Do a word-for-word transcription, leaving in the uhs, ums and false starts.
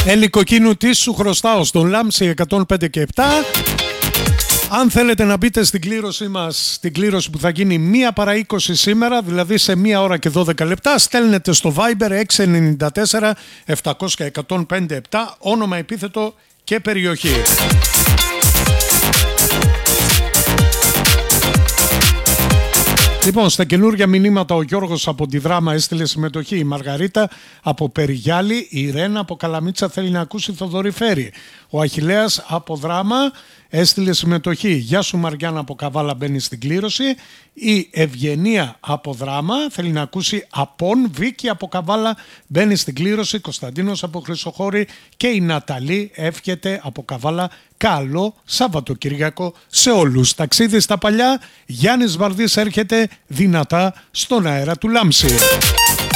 Ελικοκίνου τι σου χρωστάω στον Λάμψη εκατόν πέντε και επτά. Αν θέλετε να μπείτε στην κλήρωσή μας, στην κλήρωση που θα γίνει μία παρά είκοσι σήμερα, δηλαδή σε μία ώρα και δώδεκα λεπτά, στέλνετε στο Viber έξι εννιά τέσσερα επτακόσια εκατόν πέντε επτά, όνομα, επίθετο και περιοχή. Λοιπόν, στα καινούργια μηνύματα ο Γιώργος από τη Δράμα έστειλε συμμετοχή. Η Μαργαρίτα από Περιγιάλη, η Ρένα από Καλαμίτσα θέλει να ακούσει Θοδωρή Φέρη. Ο Αχιλλέας από Δράμα έστειλε συμμετοχή. Γεια σου Μαριάννα από Καβάλα, μπαίνει στην κλήρωση. Η Ευγενία από Δράμα θέλει να ακούσει Απόν. Βίκη από Καβάλα μπαίνει στην κλήρωση. Κωνσταντίνος από Χρυσοχώρη και η Ναταλή εύχεται από Καβάλα καλό Σαββατοκύριακο σε όλους. Ταξίδι στα παλιά, Γιάννης Βαρδής έρχεται δυνατά στον αέρα του Λάμψη.